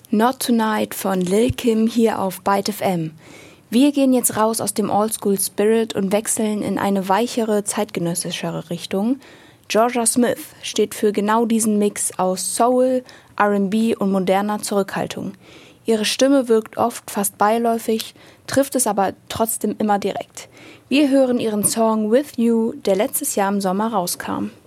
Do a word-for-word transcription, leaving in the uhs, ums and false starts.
Not Tonight von Lil Kim hier auf Byte F M. Wir gehen jetzt raus aus dem Oldschool Spirit und wechseln in eine weichere, zeitgenössischere Richtung. Jorja Smith steht für genau diesen Mix aus Soul, R and B und moderner Zurückhaltung. Ihre Stimme wirkt oft fast beiläufig, trifft es aber trotzdem immer direkt. Wir hören ihren Song With You, der letztes Jahr im Sommer rauskam.